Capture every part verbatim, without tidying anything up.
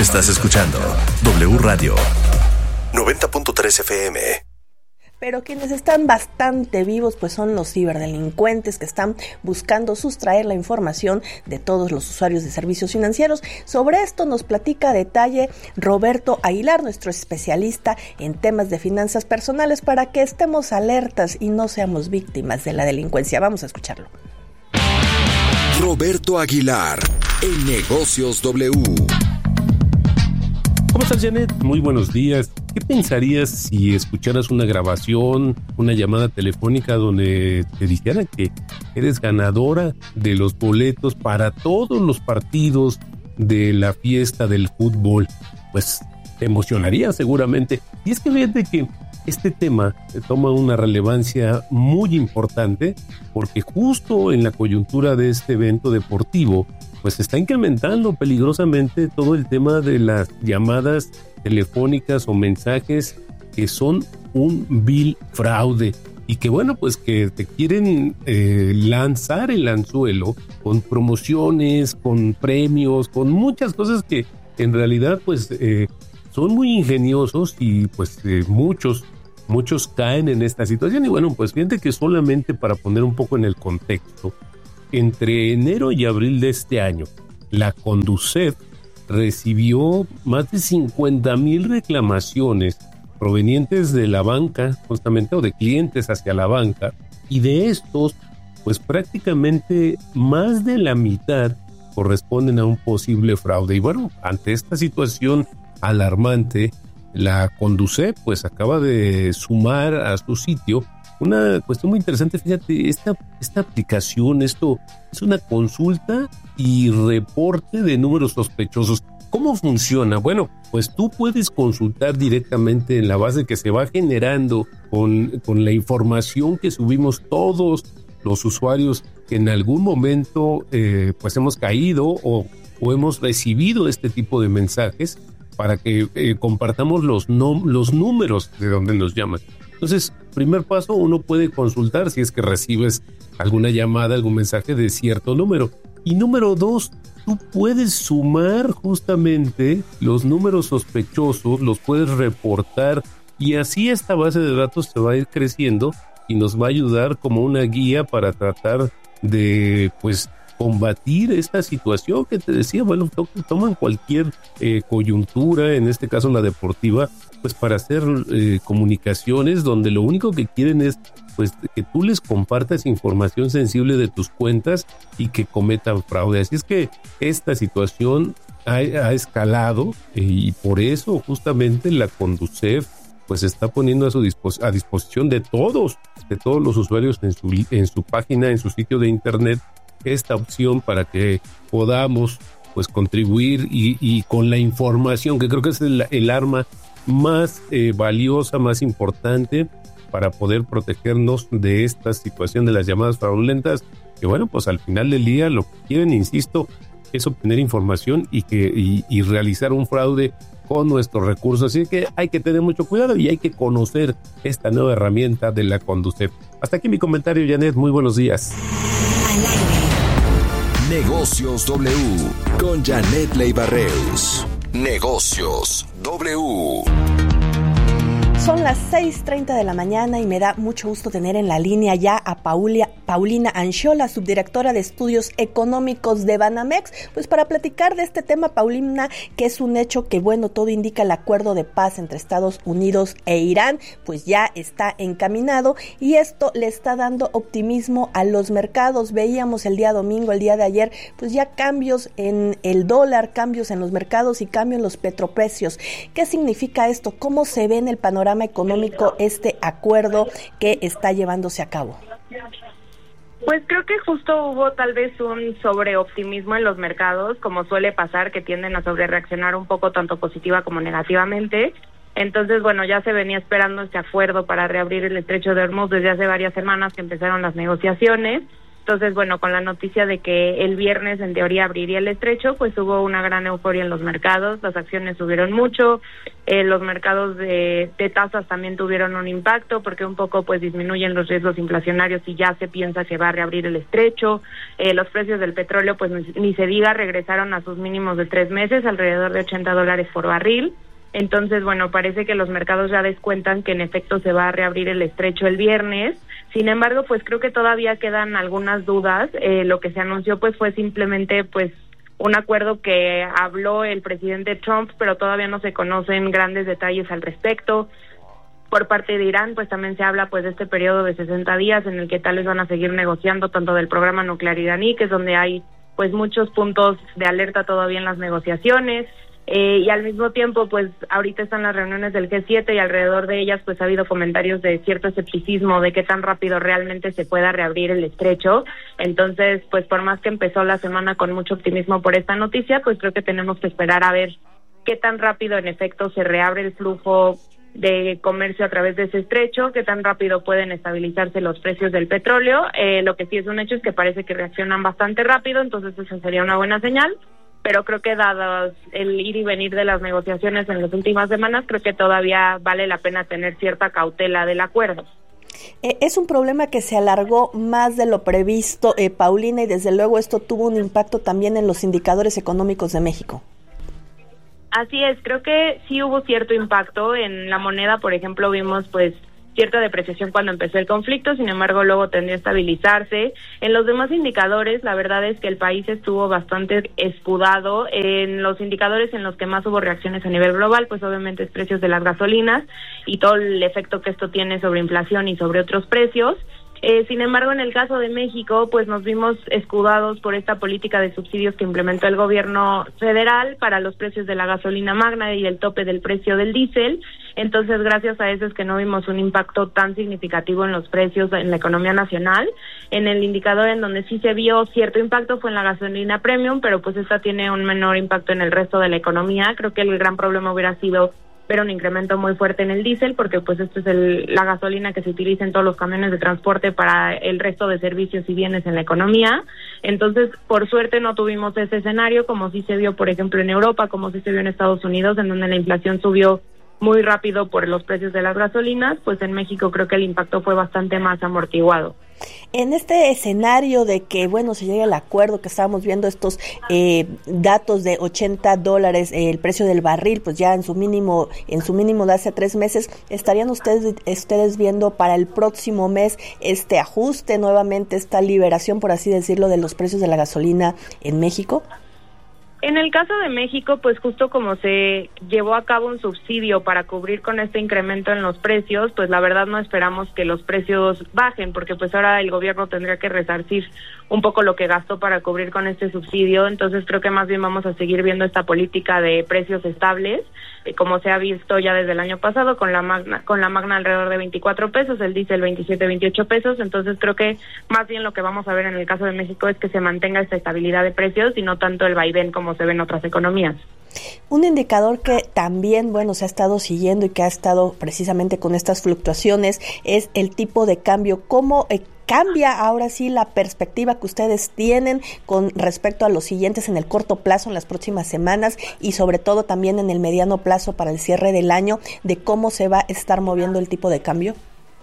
Estás escuchando W Radio noventa punto tres F M. Pero quienes están bastante vivos pues son los ciberdelincuentes que están buscando sustraer la información de todos los usuarios de servicios financieros. Sobre esto nos platica a detalle Roberto Aguilar, nuestro especialista en temas de finanzas personales, para que estemos alertas y no seamos víctimas de la delincuencia. Vamos a escucharlo. Roberto Aguilar, en Negocios W. ¿Cómo estás, Janet? Muy buenos días. ¿Qué pensarías si escucharas una grabación, una llamada telefónica donde te dijera que eres ganadora de los boletos para todos los partidos de la fiesta del fútbol? Pues te emocionaría seguramente. Y es que fíjate que este tema toma una relevancia muy importante porque justo en la coyuntura de este evento deportivo pues está incrementando peligrosamente todo el tema de las llamadas telefónicas o mensajes que son un vil fraude y que bueno, pues que te quieren eh, lanzar el anzuelo con promociones, con premios, con muchas cosas que en realidad pues eh, son muy ingeniosos y pues eh, muchos, muchos caen en esta situación. Y bueno, pues fíjate que solamente para poner un poco en el contexto, entre enero y abril de este año, la Conducef recibió más de cincuenta mil reclamaciones provenientes de la banca, justamente, o de clientes hacia la banca, y de estos, pues prácticamente más de la mitad corresponden a un posible fraude. Y bueno, ante esta situación alarmante, la Conducef pues acaba de sumar a su sitio una cuestión muy interesante. Fíjate, esta, esta aplicación, esto es una consulta y reporte de números sospechosos. ¿Cómo funciona? Bueno, pues tú puedes consultar directamente en la base que se va generando con, con la información que subimos todos los usuarios que en algún momento eh, pues hemos caído o, o hemos recibido este tipo de mensajes para que eh, compartamos los, no, los números de donde nos llaman. Entonces, primer paso, uno puede consultar si es que recibes alguna llamada, algún mensaje de cierto número. Y número dos, tú puedes sumar justamente los números sospechosos, los puedes reportar y así esta base de datos se va a ir creciendo y nos va a ayudar como una guía para tratar de, pues, combatir esta situación que te decía. Bueno, to- toman cualquier eh, coyuntura, en este caso la deportiva, pues para hacer eh, comunicaciones donde lo único que quieren es pues que tú les compartas información sensible de tus cuentas y que cometan fraude. Así es que esta situación ha, ha escalado eh, y por eso justamente la Conducef pues está poniendo a su dispos- a disposición de todos, de todos los usuarios en su, en su página, en su sitio de internet, esta opción para que podamos pues contribuir y, y con la información, que creo que es el, el arma más eh, valiosa, más importante para poder protegernos de esta situación de las llamadas fraudulentas, que bueno, pues al final del día lo que quieren, insisto, es obtener información y, que, y, y realizar un fraude con nuestros recursos. Así que hay que tener mucho cuidado y hay que conocer esta nueva herramienta de la Conducef. Hasta aquí mi comentario, Janet. Muy buenos días. Negocios W con Janet Leiva-Reus. Negocios W. Son las seis treinta de la mañana y me da mucho gusto tener en la línea ya a Paulia, Paulina Anxola, subdirectora de Estudios Económicos de Banamex, pues para platicar de este tema, Paulina, que es un hecho que, bueno, todo indica el acuerdo de paz entre Estados Unidos e Irán, pues ya está encaminado y esto le está dando optimismo a los mercados. Veíamos el día domingo, el día de ayer, pues ya cambios en el dólar, cambios en los mercados y cambios en los petroprecios. ¿Qué significa esto? ¿Cómo se ve en el panorama económico este acuerdo que está llevándose a cabo? Pues creo que justo hubo tal vez un sobreoptimismo en los mercados, como suele pasar, que tienden a sobrereaccionar un poco tanto positiva como negativamente. Entonces, bueno, ya se venía esperando este acuerdo para reabrir el estrecho de Hormuz desde hace varias semanas que empezaron las negociaciones. Entonces, bueno, con la noticia de que el viernes en teoría abriría el estrecho, pues hubo una gran euforia en los mercados, las acciones subieron mucho, eh, los mercados de, de tasas también tuvieron un impacto porque un poco pues disminuyen los riesgos inflacionarios y ya se piensa que va a reabrir el estrecho. Eh, los precios del petróleo pues ni, ni se diga, regresaron a sus mínimos de tres meses, alrededor de ochenta dólares por barril. Entonces, bueno, parece que los mercados ya descuentan que en efecto se va a reabrir el estrecho el viernes. Sin embargo, pues creo que todavía quedan algunas dudas. Eh, lo que se anunció pues fue simplemente pues un acuerdo que habló el presidente Trump, pero todavía no se conocen grandes detalles al respecto. Por parte de Irán, pues también se habla pues de este periodo de sesenta días en el que tal vez van a seguir negociando tanto del programa nuclear iraní, que es donde hay pues muchos puntos de alerta todavía en las negociaciones. Eh, y al mismo tiempo, pues ahorita están las reuniones del G siete y alrededor de ellas pues ha habido comentarios de cierto escepticismo de qué tan rápido realmente se pueda reabrir el estrecho. Entonces, pues por más que empezó la semana con mucho optimismo por esta noticia, pues creo que tenemos que esperar a ver qué tan rápido en efecto se reabre el flujo de comercio a través de ese estrecho, qué tan rápido pueden estabilizarse los precios del petróleo. Eh, lo que sí es un hecho es que parece que reaccionan bastante rápido, entonces eso sería una buena señal. Pero creo que dado el ir y venir de las negociaciones en las últimas semanas, creo que todavía vale la pena tener cierta cautela del acuerdo. Eh, es un problema que se alargó más de lo previsto, eh, Paulina, y desde luego esto tuvo un impacto también en los indicadores económicos de México. Así es, creo que sí hubo cierto impacto en la moneda. Por ejemplo, vimos pues cierta depreciación cuando empezó el conflicto, sin embargo luego tendió a estabilizarse. En los demás indicadores, la verdad es que el país estuvo bastante escudado. En los indicadores en los que más hubo reacciones a nivel global, pues obviamente es precios de las gasolinas y todo el efecto que esto tiene sobre inflación y sobre otros precios. Eh, sin embargo, en el caso de México, pues nos vimos escudados por esta política de subsidios que implementó el gobierno federal para los precios de la gasolina magna y el tope del precio del diésel. Entonces, gracias a eso es que no vimos un impacto tan significativo en los precios en la economía nacional. En el indicador en donde sí se vio cierto impacto fue en la gasolina premium, pero pues esta tiene un menor impacto en el resto de la economía. Creo que el gran problema hubiera sido pero un incremento muy fuerte en el diésel, porque pues esto es el, la gasolina que se utiliza en todos los camiones de transporte para el resto de servicios y bienes en la economía. Entonces, por suerte no tuvimos ese escenario, como sí se vio, por ejemplo, en Europa, como sí se vio en Estados Unidos, en donde la inflación subió muy rápido por los precios de las gasolinas. Pues en México creo que el impacto fue bastante más amortiguado. En este escenario de que, bueno, se llegue al acuerdo, que estábamos viendo estos eh, datos de ochenta dólares, eh, el precio del barril, pues ya en su mínimo, en su mínimo de hace tres meses, ¿estarían ustedes, ustedes viendo para el próximo mes este ajuste, nuevamente esta liberación, por así decirlo, de los precios de la gasolina en México? En el caso de México, pues justo como se llevó a cabo un subsidio para cubrir con este incremento en los precios, pues la verdad no esperamos que los precios bajen, porque pues ahora el gobierno tendría que resarcir un poco lo que gastó para cubrir con este subsidio. Entonces creo que más bien vamos a seguir viendo esta política de precios estables, eh, como se ha visto ya desde el año pasado, con la magna, con la magna alrededor de veinticuatro pesos, el diésel veintisiete, veintiocho pesos. Entonces creo que más bien lo que vamos a ver en el caso de México es que se mantenga esta estabilidad de precios y no tanto el vaivén como se ve en otras economías. Un indicador que también, bueno, se ha estado siguiendo y que ha estado precisamente con estas fluctuaciones es el tipo de cambio. ¿Cómo eh, cambia ahora sí la perspectiva que ustedes tienen con respecto a los siguientes en el corto plazo, en las próximas semanas, y sobre todo también en el mediano plazo para el cierre del año, de cómo se va a estar moviendo el tipo de cambio?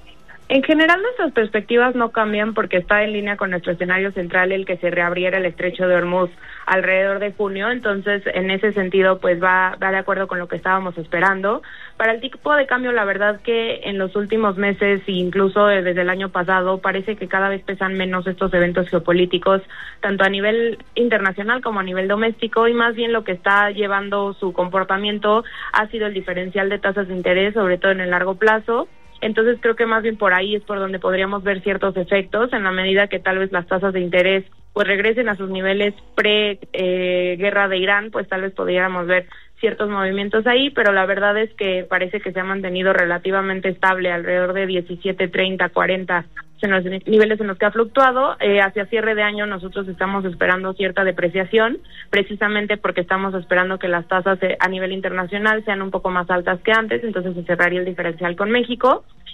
En general nuestras perspectivas no cambian porque está en línea con nuestro escenario central el que se reabriera el estrecho de Hormuz alrededor de junio. Entonces en ese sentido pues va, va de acuerdo con lo que estábamos esperando. Para el tipo de cambio, la verdad que en los últimos meses e incluso desde el año pasado parece que cada vez pesan menos estos eventos geopolíticos, tanto a nivel internacional como a nivel doméstico, y más bien lo que está llevando su comportamiento ha sido el diferencial de tasas de interés, sobre todo en el largo plazo. Entonces creo que más bien por ahí es por donde podríamos ver ciertos efectos, en la medida que tal vez las tasas de interés pues regresen a sus niveles pre-guerra eh, de Irán, pues tal vez podríamos ver ciertos movimientos ahí, pero la verdad es que parece que se ha mantenido relativamente estable alrededor de diecisiete, treinta, cuarenta en los niveles en los que ha fluctuado. Eh, hacia cierre de año nosotros estamos esperando cierta depreciación, precisamente porque estamos esperando que las tasas eh, a nivel internacional sean un poco más altas que antes, entonces se cerraría el diferencial con México.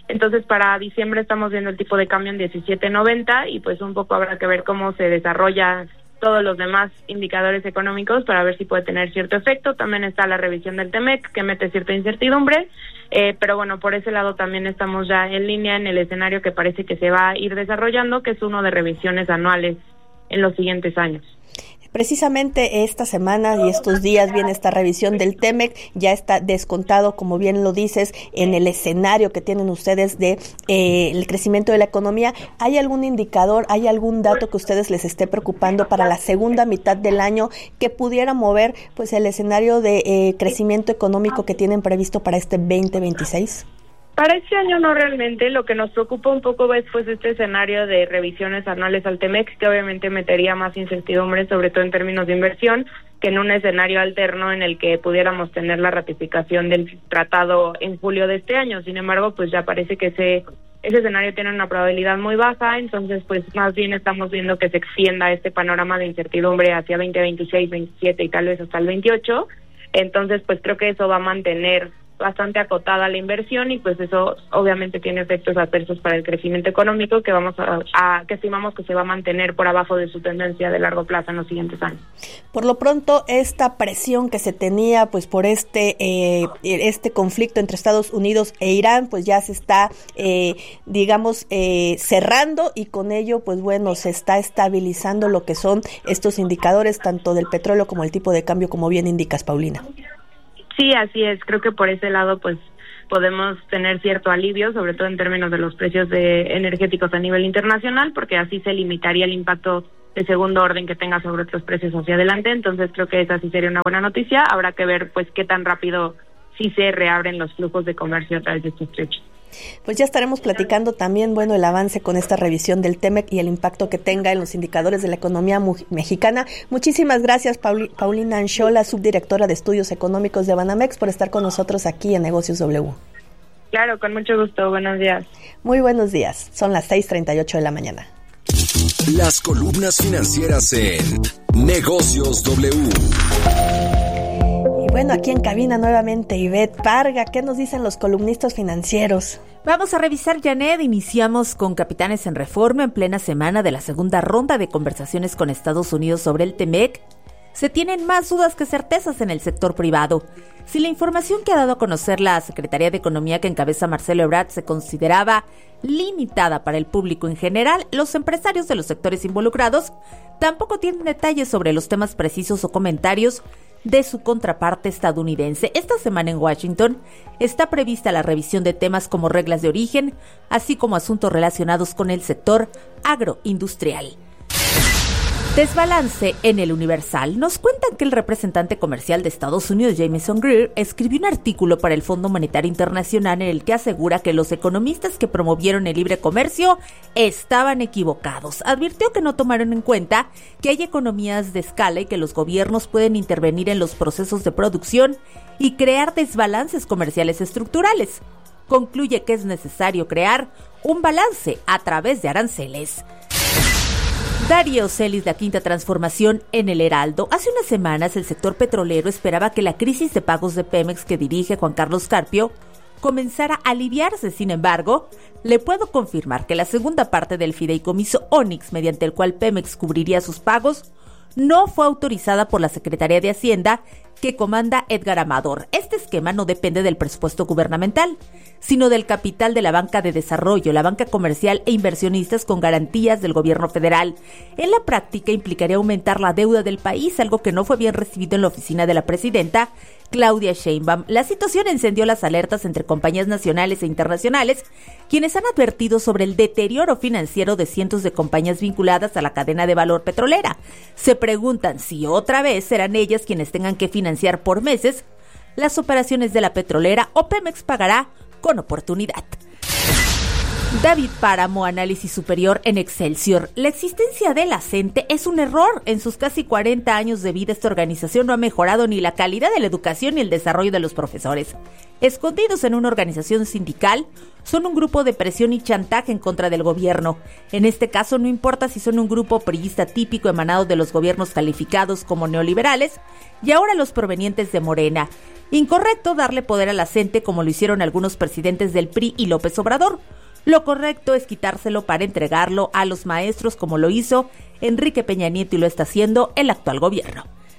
Entonces para diciembre estamos viendo el tipo de cambio en diecisiete noventa y pues un poco habrá que ver cómo se desarrolla todos los demás indicadores económicos para ver si puede tener cierto efecto. También está la revisión del Temec, que mete cierta incertidumbre, eh, pero bueno, por ese lado también estamos ya en línea en el escenario que parece que se va a ir desarrollando, que es uno de revisiones anuales en los siguientes años. Precisamente esta semana y estos días viene esta revisión del Temec, ya está descontado, como bien lo dices, en el escenario que tienen ustedes de eh, el crecimiento de la economía. ¿Hay algún indicador, hay algún dato que ustedes les esté preocupando para la segunda mitad del año que pudiera mover pues el escenario de eh, crecimiento económico que tienen previsto para este veinte veintiséis? Para este año no realmente, lo que nos preocupa un poco es pues este escenario de revisiones anuales al Temec, que obviamente metería más incertidumbre, sobre todo en términos de inversión, que en un escenario alterno en el que pudiéramos tener la ratificación del tratado en julio de este año. Sin embargo, pues ya parece que ese ese escenario tiene una probabilidad muy baja, entonces pues más bien estamos viendo que se extienda este panorama de incertidumbre hacia veinte veintiséis, veintisiete y tal vez hasta el veintiocho. Entonces pues creo que eso va a mantener bastante acotada la inversión y pues eso obviamente tiene efectos adversos para el crecimiento económico que vamos a, a que estimamos que se va a mantener por abajo de su tendencia de largo plazo en los siguientes años. Por lo pronto, esta presión que se tenía pues por este eh, este conflicto entre Estados Unidos e Irán pues ya se está eh, digamos eh, cerrando y con ello pues bueno se está estabilizando lo que son estos indicadores tanto del petróleo como el tipo de cambio, como bien indicas, Paulina. Sí, así es. Creo que por ese lado, pues, podemos tener cierto alivio, sobre todo en términos de los precios de energéticos a nivel internacional, porque así se limitaría el impacto de segundo orden que tenga sobre otros precios hacia adelante. Entonces, creo que esa sí sería una buena noticia. Habrá que ver, pues, qué tan rápido sí se reabren los flujos de comercio a través de estos trechos. Pues ya estaremos platicando también, bueno, el avance con esta revisión del Temec y el impacto que tenga en los indicadores de la economía mu- mexicana. Muchísimas gracias, Pauli- Paulina Anchola, subdirectora de Estudios Económicos de Banamex, por estar con nosotros aquí en Negocios W. Claro, con mucho gusto. Buenos días. Muy buenos días. Son las seis treinta y ocho de la mañana. Las columnas financieras en Negocios W. Bueno, aquí en cabina nuevamente Ivette Parga. ¿Qué nos dicen los columnistas financieros? Vamos a revisar, Janet. Iniciamos con Capitanes en Reforma en plena semana de la segunda ronda de conversaciones con Estados Unidos sobre el Temec. Se tienen más dudas que certezas en el sector privado. Si la información que ha dado a conocer la Secretaría de Economía que encabeza Marcelo Ebrard se consideraba limitada para el público en general, los empresarios de los sectores involucrados tampoco tienen detalles sobre los temas precisos o comentarios de su contraparte estadounidense. Esta semana en Washington está prevista la revisión de temas como reglas de origen, así como asuntos relacionados con el sector agroindustrial. Desbalance en el Universal. Nos cuentan que el representante comercial de Estados Unidos, Jamieson Greer, escribió un artículo para el Fondo Monetario Internacional en el que asegura que los economistas que promovieron el libre comercio estaban equivocados. Advirtió que no tomaron en cuenta que hay economías de escala y que los gobiernos pueden intervenir en los procesos de producción y crear desbalances comerciales estructurales. Concluye que es necesario crear un balance a través de aranceles. Darío Celis, de la Quinta Transformación en el Heraldo. Hace unas semanas el sector petrolero esperaba que la crisis de pagos de Pemex que dirige Juan Carlos Carpio comenzara a aliviarse. Sin embargo, le puedo confirmar que la segunda parte del fideicomiso Onix, mediante el cual Pemex cubriría sus pagos, no fue autorizada por la Secretaría de Hacienda que comanda Edgar Amador. Este esquema no depende del presupuesto gubernamental, sino del capital de la banca de desarrollo, la banca comercial e inversionistas con garantías del gobierno federal. En la práctica implicaría aumentar la deuda del país, algo que no fue bien recibido en la oficina de la presidenta Claudia Sheinbaum. La situación encendió las alertas entre compañías nacionales e internacionales, quienes han advertido sobre el deterioro financiero de cientos de compañías vinculadas a la cadena de valor petrolera. Se preguntan si otra vez serán ellas quienes tengan que financiar por meses las operaciones de la petrolera o Pemex pagará con oportunidad. David Páramo, análisis superior en Excelsior. La existencia de la CENTE es un error. En sus casi cuarenta años de vida, esta organización no ha mejorado ni la calidad de la educación ni el desarrollo de los profesores. Escondidos en una organización sindical, son un grupo de presión y chantaje en contra del gobierno. En este caso, no importa si son un grupo priista típico emanado de los gobiernos calificados como neoliberales y ahora los provenientes de Morena. Incorrecto darle poder a la CENTE como lo hicieron algunos presidentes del P R I y López Obrador. Lo correcto es quitárselo para entregarlo a los maestros como lo hizo Enrique Peña Nieto y lo está haciendo el actual gobierno.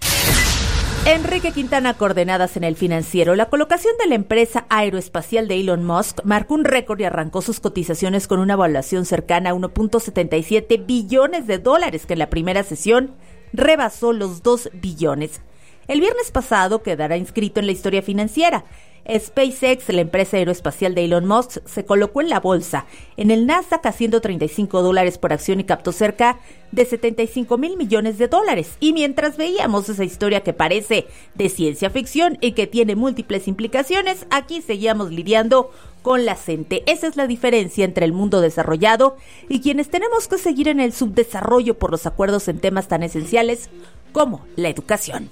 Enrique Quintana, coordenadas en El Financiero. La colocación de la empresa aeroespacial de Elon Musk marcó un récord y arrancó sus cotizaciones con una evaluación cercana a uno punto setenta y siete billones de dólares, que en la primera sesión rebasó los dos billones. El viernes pasado quedará inscrito en la historia financiera. SpaceX, la empresa aeroespacial de Elon Musk, se colocó en la bolsa, en el Nasdaq a ciento treinta y cinco dólares por acción y captó cerca de setenta y cinco mil millones de dólares. Y mientras veíamos esa historia que parece de ciencia ficción y que tiene múltiples implicaciones, aquí seguíamos lidiando con la CENTE. Esa es la diferencia entre el mundo desarrollado y quienes tenemos que seguir en el subdesarrollo por los acuerdos en temas tan esenciales como la educación.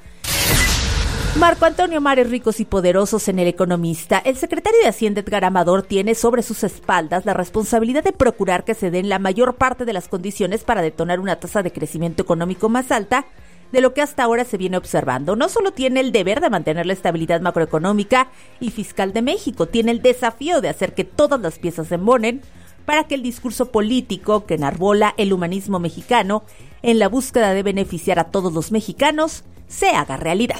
Marco Antonio Mares, ricos y poderosos en El Economista. El secretario de Hacienda, Edgar Amador, tiene sobre sus espaldas la responsabilidad de procurar que se den la mayor parte de las condiciones para detonar una tasa de crecimiento económico más alta de lo que hasta ahora se viene observando. No solo tiene el deber de mantener la estabilidad macroeconómica y fiscal de México, tiene el desafío de hacer que todas las piezas se embonen para que el discurso político que enarbola el humanismo mexicano en la búsqueda de beneficiar a todos los mexicanos se haga realidad.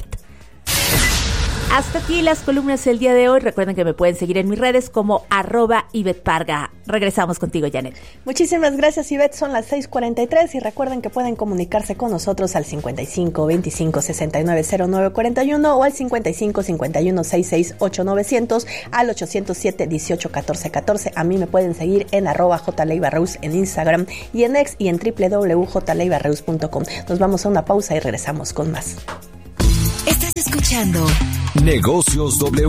Hasta aquí las columnas del día de hoy. Recuerden que me pueden seguir en mis redes como arroba Ivette Parga. Regresamos contigo, Janet. Muchísimas gracias, Ivette. Son las seis cuarenta y tres y recuerden que pueden comunicarse con nosotros al cincuenta y cinco, veinticinco, sesenta y nueve, cero nueve cuarenta y uno o al cincuenta y cinco, cincuenta y uno, sesenta y seis, ocho novecientos al ochocientos siete, dieciocho, catorce, catorce. A mí me pueden seguir en arroba jleibarreus en Instagram y en X y en doble u doble u doble u punto jleibarreus punto com. Nos vamos a una pausa y regresamos con más. Estás escuchando Negocios W.